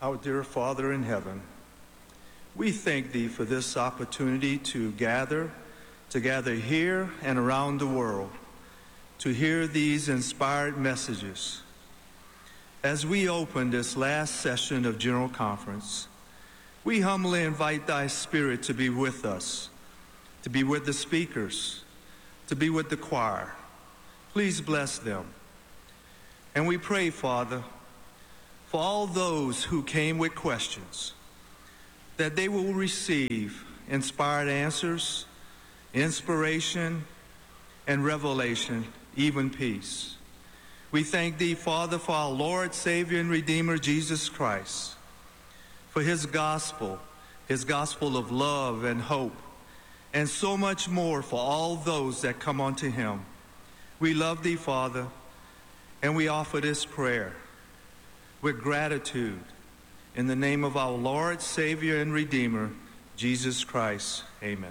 Our dear Father in heaven, we thank Thee for this opportunity to gather here and around the world, to hear these inspired messages. As we open this last session of General Conference, we humbly invite Thy Spirit to be with us, to be with the speakers, to be with the choir. Please bless them. And we pray, Father, for all those who came with questions, that they will receive inspired answers, inspiration, and revelation, even peace. We thank Thee, Father, for our Lord, Savior, and Redeemer, Jesus Christ, for His gospel of love and hope, and so much more for all those that come unto Him. We love Thee, Father, and we offer this prayer with gratitude in the name of our Lord, Savior, and Redeemer, Jesus Christ. Amen.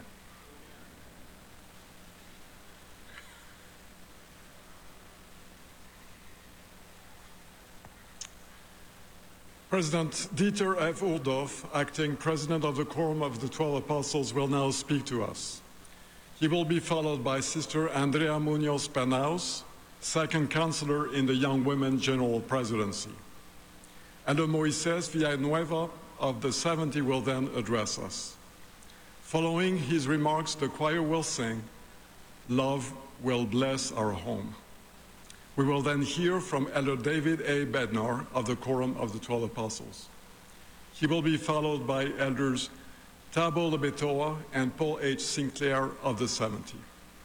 President Dieter F. Uldorf, acting President of the Quorum of the 12 Apostles, will now speak to us. He will be followed by Sister Andrea Munoz Bernaus, second counselor in the Young Women General Presidency. And Moises Villanueva of the 70 will then address us. Following his remarks, the choir will sing, "Love Will Bless Our Home." We will then hear from Elder David A. Bednar of the Quorum of the 12 Apostles. He will be followed by Elders Thabo Lebetoa and Paul H. Sinclair of the 70.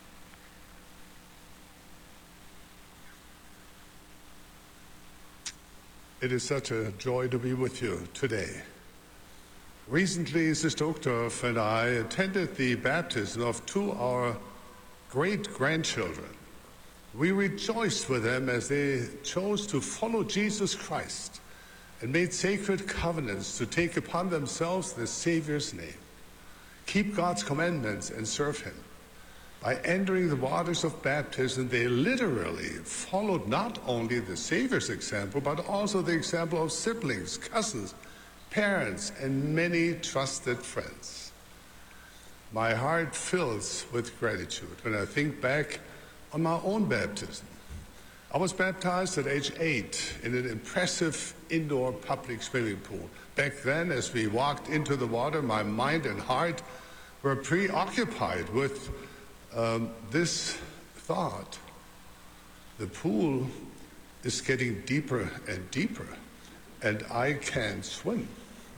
It is such a joy to be with you today. Recently, Sister Uchtdorf and I attended the baptism of two of our great-grandchildren. We rejoiced with them as they chose to follow Jesus Christ and made sacred covenants to take upon themselves the Savior's name, keep God's commandments, and serve Him. By entering the waters of baptism, they literally followed not only the Savior's example, but also the example of siblings, cousins, parents, and many trusted friends. My heart fills with gratitude when I think back on my own baptism. I was baptized at age 8 in an impressive indoor public swimming pool. Back then, as we walked into the water, my mind and heart were preoccupied with this thought: the pool is getting deeper and deeper, and I can't swim.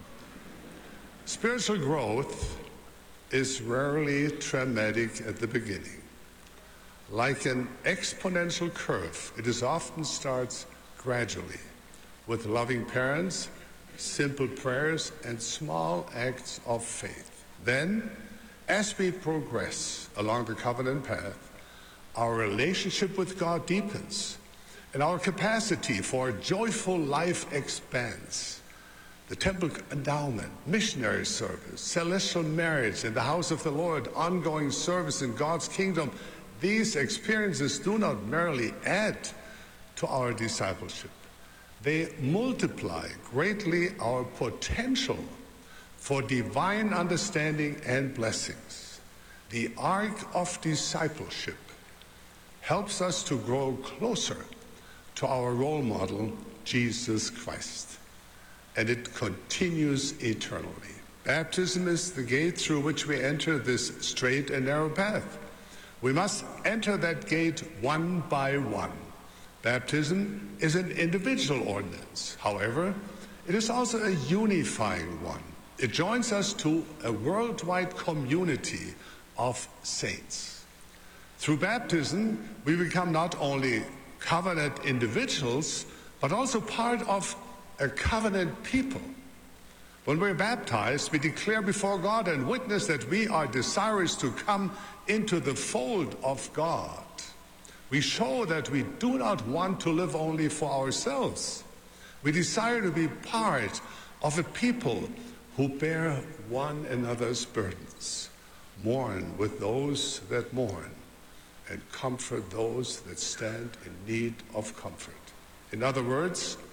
Spiritual growth is rarely traumatic at the beginning. Like an exponential curve, it often starts gradually with loving parents, simple prayers, and small acts of faith. Then, as we progress along the covenant path, our relationship with God deepens and our capacity for joyful life expands. The temple endowment, missionary service, celestial marriage in the house of the Lord, ongoing service in God's kingdom, these experiences do not merely add to our discipleship. They multiply greatly our potential for divine understanding and blessings. The arc of discipleship helps us to grow closer to our role model, Jesus Christ, and it continues eternally. Baptism is the gate through which we enter this straight and narrow path. We must enter that gate one by one. Baptism is an individual ordinance. However, it is also a unifying one. It joins us to a worldwide community of saints. Through baptism, we become not only covenant individuals, but also part of a covenant people. When we're baptized, we declare before God and witness that we are desirous to come into the fold of God. We show that we do not want to live only for ourselves. We desire to be part of a people who bear one another's burdens, mourn with those that mourn, and comfort those that stand in need of comfort. In other words,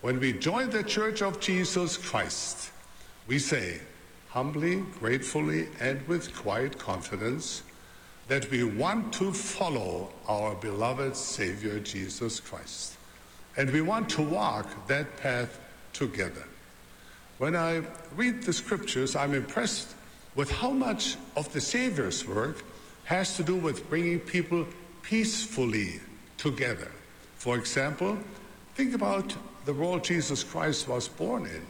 when we join the Church of Jesus Christ, we say humbly, gratefully, and with quiet confidence that we want to follow our beloved Savior Jesus Christ. And we want to walk that path together. When I read the scriptures, I'm impressed with how much of the Savior's work has to do with bringing people peacefully together. For example, think about the world Jesus Christ was born in.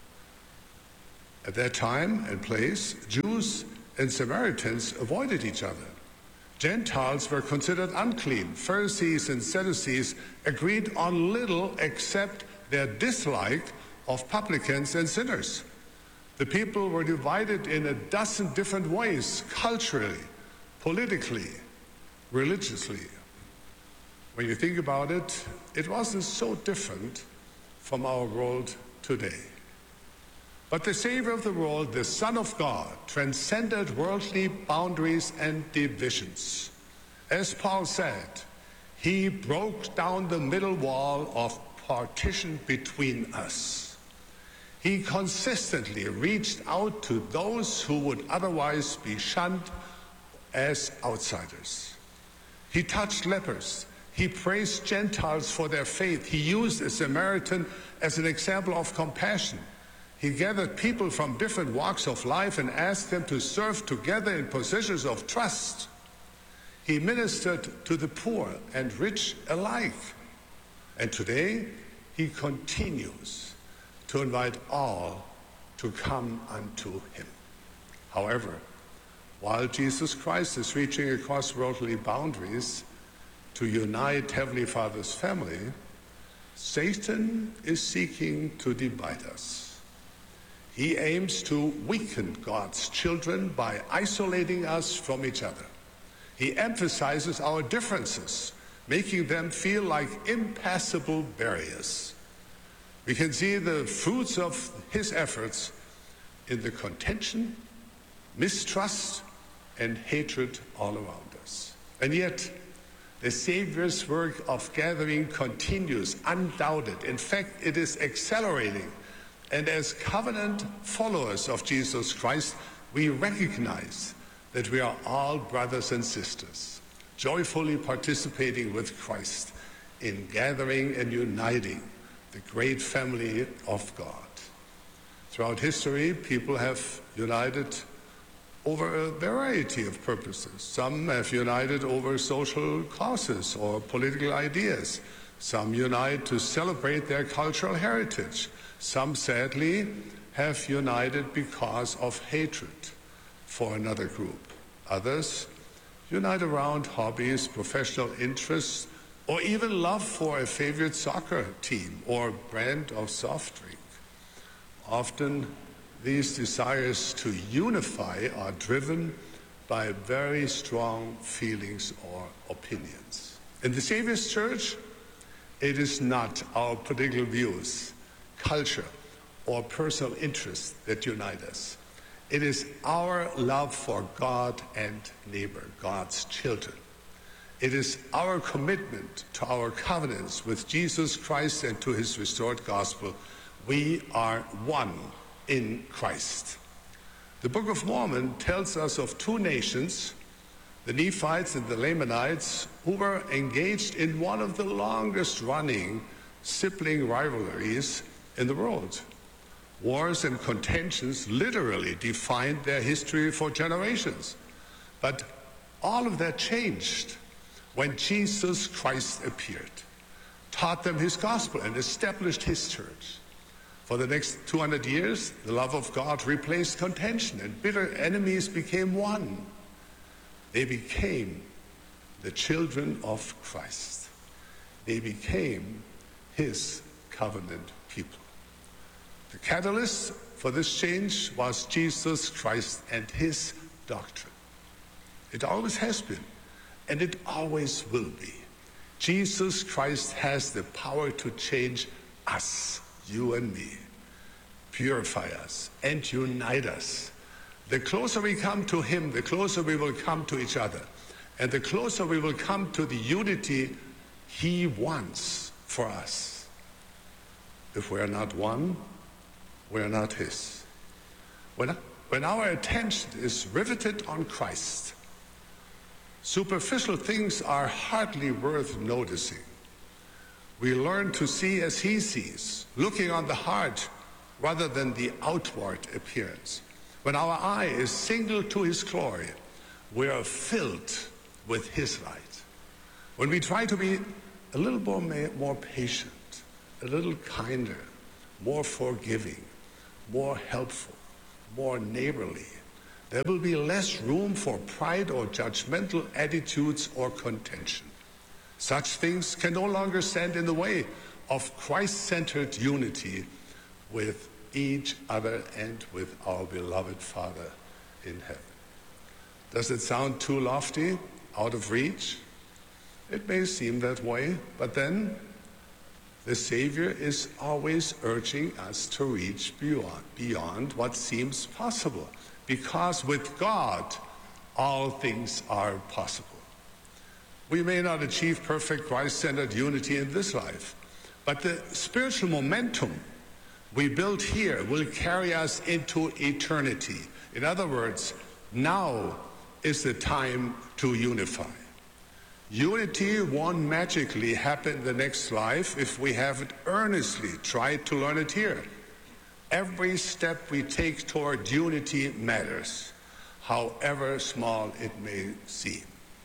At that time and place, Jews and Samaritans avoided each other. Gentiles were considered unclean. Pharisees and Sadducees agreed on little except their dislike of publicans and sinners. The people were divided in a dozen different ways, culturally, politically, religiously. When you think about it, it wasn't so different from our world today. But the Savior of the world, the Son of God, transcended worldly boundaries and divisions. As Paul said, he broke down the middle wall of partition between us. He consistently reached out to those who would otherwise be shunned as outsiders. He touched lepers. He praised Gentiles for their faith. He used a Samaritan as an example of compassion. He gathered people from different walks of life and asked them to serve together in positions of trust. He ministered to the poor and rich alike. And today, he continues to invite all to come unto him. However, while Jesus Christ is reaching across worldly boundaries to unite Heavenly Father's family, Satan is seeking to divide us. He aims to weaken God's children by isolating us from each other. He emphasizes our differences, making them feel like impassable barriers. We can see the fruits of his efforts in the contention, mistrust, and hatred all around us. And yet, the Savior's work of gathering continues, undoubted. In fact, it is accelerating. And as covenant followers of Jesus Christ, we recognize that we are all brothers and sisters, joyfully participating with Christ in gathering and uniting the great family of God. Throughout history, people have united over a variety of purposes. Some have united over social causes or political ideas. Some unite to celebrate their cultural heritage. Some, sadly, have united because of hatred for another group. Others unite around hobbies, professional interests, or even love for a favorite soccer team or brand of soft drink. Often, these desires to unify are driven by very strong feelings or opinions. In the Savior's Church, it is not our political views, culture, or personal interests that unite us. It is our love for God and neighbor, God's children. It is our commitment to our covenants with Jesus Christ and to his restored gospel. We are one in Christ. The Book of Mormon tells us of two nations, the Nephites and the Lamanites, who were engaged in one of the longest running sibling rivalries in the world. Wars and contentions literally defined their history for generations. But all of that changed when Jesus Christ appeared, taught them his gospel, and established his church. For the next 200 years, the love of God replaced contention, and bitter enemies became one. They became the children of Christ. They became his covenant people. The catalyst for this change was Jesus Christ and his doctrine. It always has been, and it always will be. Jesus Christ has the power to change us, you and me, purify us, and unite us. The closer we come to him, the closer we will come to each other, and the closer we will come to the unity he wants for us. If we are not one, we are not his. When our attention is riveted on Christ, superficial things are hardly worth noticing. We learn to see as he sees, looking on the heart rather than the outward appearance. When our eye is single to his glory, we are filled with his light. When we try to be a little more patient, a little kinder, more forgiving, more helpful, more neighborly, there will be less room for pride or judgmental attitudes or contention. Such things can no longer stand in the way of Christ-centered unity with each other and with our beloved Father in heaven. Does it sound too lofty, out of reach? It may seem that way, but then the Savior is always urging us to reach beyond what seems possible, because with God, all things are possible. We may not achieve perfect Christ-centered unity in this life, but the spiritual momentum we build here will carry us into eternity. In other words, now is the time to unify. Unity won't magically happen in the next life if we haven't earnestly tried to learn it here. Every step we take toward unity matters, however small it may seem.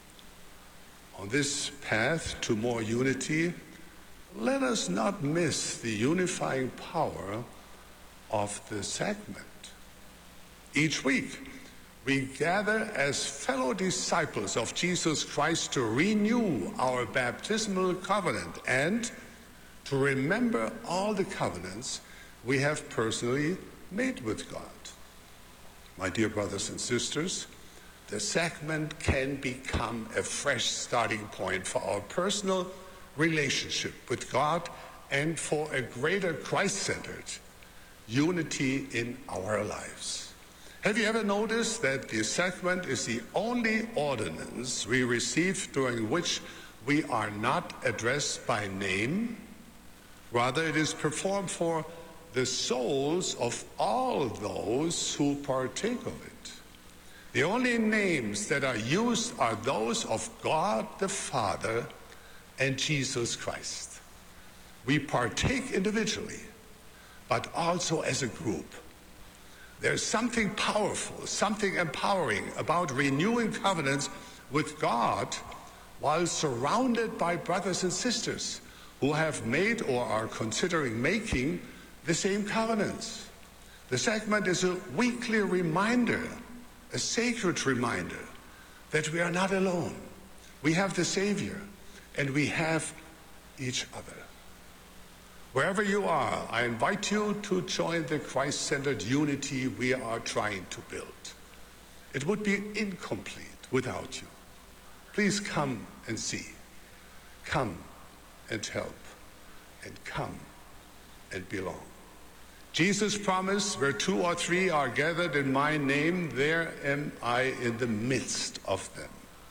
On this path to more unity, let us not miss the unifying power of the sacrament. Each week, we gather as fellow disciples of Jesus Christ to renew our baptismal covenant and to remember all the covenants we have personally made with God. My dear brothers and sisters, the sacrament can become a fresh starting point for our personal relationship with God and for a greater Christ-centered unity in our lives. Have you ever noticed that the sacrament is the only ordinance we receive during which we are not addressed by name? Rather, it is performed for the souls of all those who partake of it. The only names that are used are those of God the Father and Jesus Christ. We partake individually, but also as a group. There's something powerful, something empowering about renewing covenants with God while surrounded by brothers and sisters who have made or are considering making the same covenants. The sacrament is a weekly reminder, a sacred reminder that we are not alone. We have the Savior and we have each other. Wherever you are, I invite you to join the Christ-centered unity we are trying to build. It would be incomplete without you. Please come and see. Come and help. And come and belong. Jesus promised, where 2 or 3 are gathered in my name, there am I in the midst of them.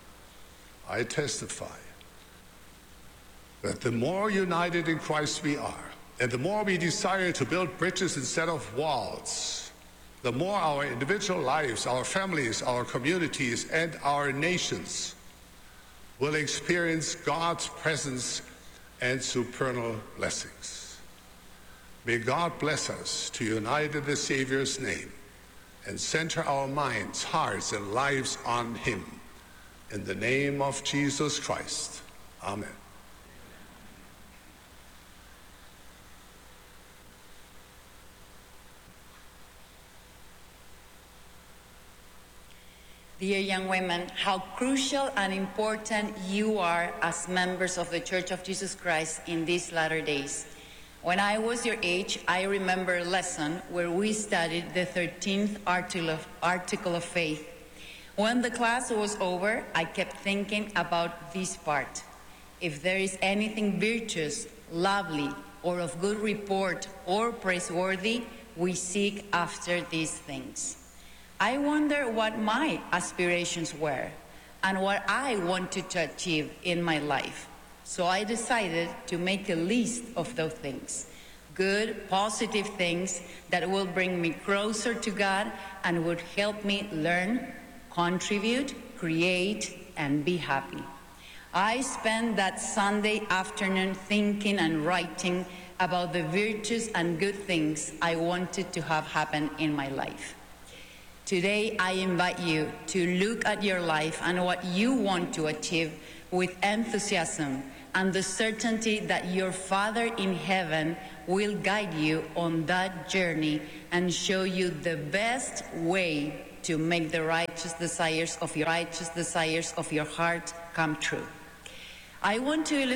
I testify that the more united in Christ we are, and the more we desire to build bridges instead of walls, the more our individual lives, our families, our communities, and our nations will experience God's presence and supernal blessings. May God bless us to unite in the Savior's name and center our minds, hearts, and lives on Him. In the name of Jesus Christ. Amen. Dear young women, how crucial and important you are as members of the Church of Jesus Christ in these latter days. When I was your age, I remember a lesson where we studied the 13th article of faith. When the class was over, I kept thinking about this part. If there is anything virtuous, lovely, or of good report or praiseworthy, we seek after these things. I wonder what my aspirations were and what I wanted to achieve in my life. So I decided to make a list of those things. good, positive things that will bring me closer to God and would help me learn, contribute, create, and be happy. I spent that Sunday afternoon thinking and writing about the virtues and good things I wanted to have happen in my life. Today, I invite you to look at your life and what you want to achieve with enthusiasm and the certainty that your Father in heaven will guide you on that journey and show you the best way to make the righteous desires of your heart come true. I want to illustrate